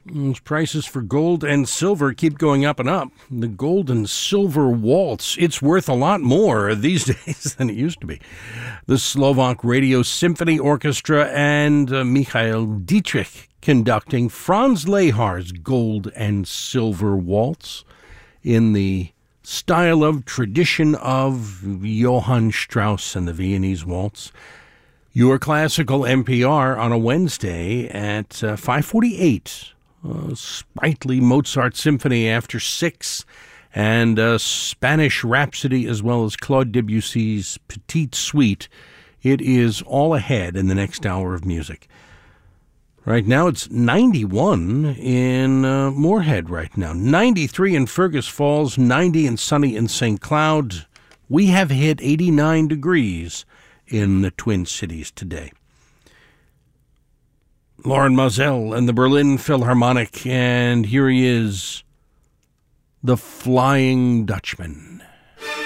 Those prices for gold and silver keep going up and up. The gold and silver waltz, it's worth a lot more these days than it used to be. The Slovak Radio Symphony Orchestra and Michael Dietrich conducting Franz Lehar's Gold and Silver Waltz in the style of tradition of Johann Strauss and the Viennese Waltz. Your Classical NPR on a Wednesday at 5:48. Sprightly Mozart Symphony after 6, and Spanish Rhapsody, as well as Claude Debussy's Petite Suite. It is all ahead in the next hour of music. Right now it's 91 in Moorhead right now, 93 in Fergus Falls, 90 and sunny in St. Cloud. We have hit 89 degrees in the Twin Cities today. Lauren Moselle and the Berlin Philharmonic, and here he is, the Flying Dutchman.